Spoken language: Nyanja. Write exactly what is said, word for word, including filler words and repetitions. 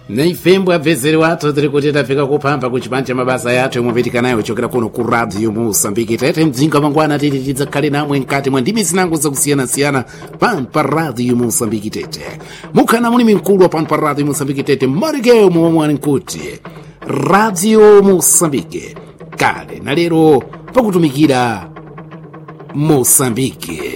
naifembo abvezeri wathu tiri kuti tafika kupamba kuchipanja mabasa yathu yomwe petikanayo kuchokera kuno ku radio Mosambiki tete mdzinga mangwana titi tidzakhale namwe mkati mwa ndimi zinango zakusiyana-siyana pano pa radio Mosambiki tete mukhana muli mkulu wa pano pa radio Mosambiki tete marikeo momwe nkuti radio Mosambiki kale na lero pakutumikira Mosambiki.